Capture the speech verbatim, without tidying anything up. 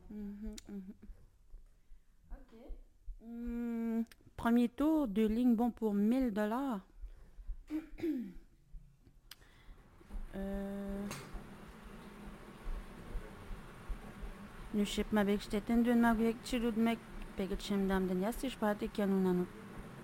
Mhm, mhm. Ok. Hmm, premier tour de ligne, bon pour mille dollars. Euh, nu ship ma bek shtetin dön ma bek chilud mek peget shemdam den yasti shpate kelunanu.